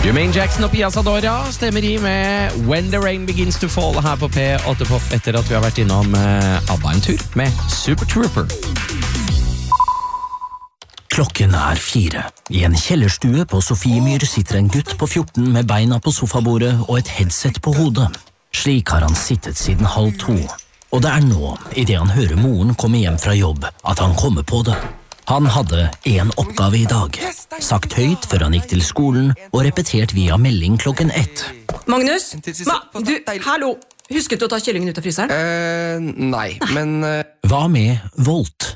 Jermaine Jackson og Pia Zadora stemmer i med When the Rain Begins to Fall her på P8 Pop etter at vi har vært innom ABBA en tur med Super Trooper. Klokken 4. I en kjellerstue på Sofiemyr sitter en gutt på 14 med beina på sofabordet og et headset på hodet. Slik har han sittet siden 1:30. Og det nå, i det han hører moren komme hjem fra jobb, at han kommer på det. Han hadde en oppgave i dag, sagt høyt før han gikk til skolen og repetert via melding klokken 1. Magnus? Du, hallo! Husket du å ta kyllingen ut av fryseren? Nei, men... Hva med Volt?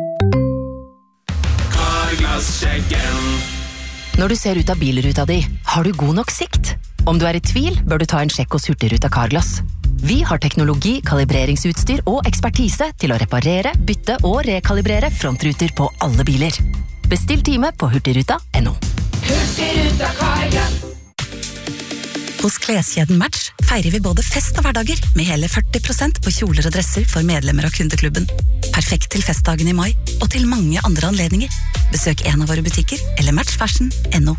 Når du ser ut av bilruta di, har du god nok sikt? Om du i tvil, bør du ta en sjekk hos Hurtigruten Carglass. Vi har teknologi, kalibreringsutstyr og ekspertise til å reparere, bytte og rekalibrere frontruter på alle biler. Bestill time på hurtigruta.no. Hurtigruten Carglass. Hos kleskjeden Match feirer vi både fest og hverdager med hele 40% på kjoler og dresser for medlemmer av kundeklubben. Perfekt til festdagen i mai og til mange andre anledninger. Besøk en av våre butikker eller matchfashion.no.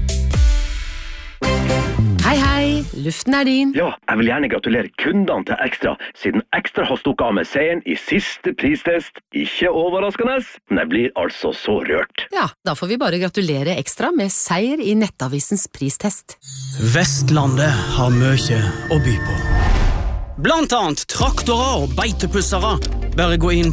Hei, hei. Luften din. Ja, jeg vil gjerne gratulere kundene til Ekstra, siden Ekstra har stukket av med seieren i siste pristest. Ikke overraskende, men jeg blir altså så rørt. Ja, da får vi bare gratulere Ekstra med seier i Nettavisens pristest. Vestlandet har mye å by på. Blant annet traktorer og beitepussere. Bare gå inn